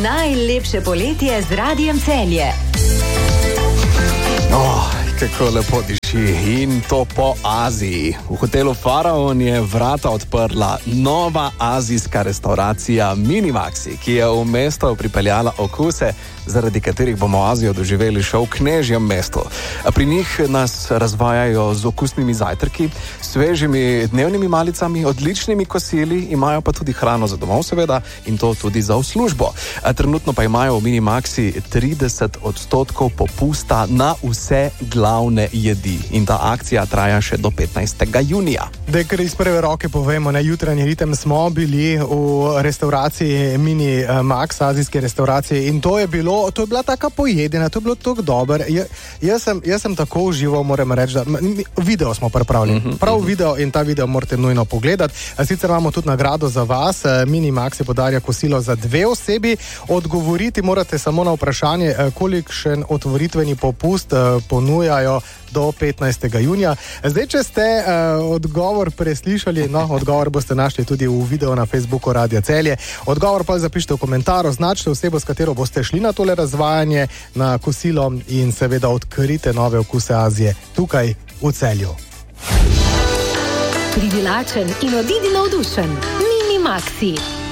Najlepše poletje z Radiem Celje. Kako lepo diši, in to po Aziji. V hotelu Faraon je vrata odprla nova azijska restauracija Minimaxi, ki je v mesto pripeljala okuse, zaradi katerih bomo Azijo doživeli še v knežjem mestu. Pri njih nas razvajajo z okusnimi zajtrki, svežimi dnevnimi malicami, odličnimi kosili, imajo pa tudi hrano za domov seveda in to tudi za v službo. Trenutno pa imajo v Minimaxi 30% popusta na vse glavne jedi in ta akcija traja še do 15. junija. Da, ker iz prve roke povemo, na jutranji ritem smo bili v restauraciji Minimax, azijske restauracije, in to je bila taka pojedina, to je bilo tako dobro. Jaz sem tako užival, moram reči, da video smo pripravili. Prav video, in ta video morate nujno pogledati. Sicer imamo tudi nagrado za vas. Minimax podarja kosilo za 2 osebi. Odgovoriti morate samo na vprašanje, kolikšen otvoritveni popust ponujajo do 15. junija. Zdaj, če ste odgovor preslišali, odgovor boste našli tudi v videu na Facebooku Radia Celje. Odgovor pa zapišite v komentar, označite osebo, s katero boste šli na tole razvajanje, na kosilo, in seveda odkrite nove okuse Azije tukaj v Celju. Privlačen in odidi navdušen. Minimaxi.